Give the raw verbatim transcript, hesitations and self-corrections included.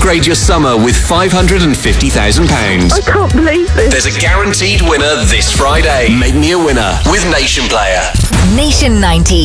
upgrade your summer with five hundred fifty thousand pounds. I can't believe this. There's a guaranteed winner this Friday. Make me a winner with Nation Player. Nation ninety.